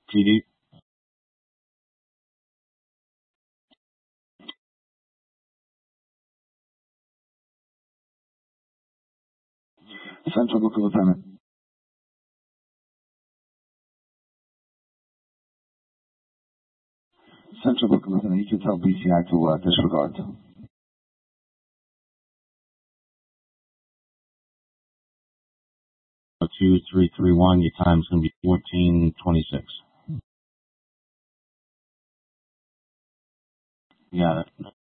TD. Central Booker Lieutenant. Central Booker Lieutenant, you can tell BCI to disregard. 2331, your time's going to be 14:26. Got it.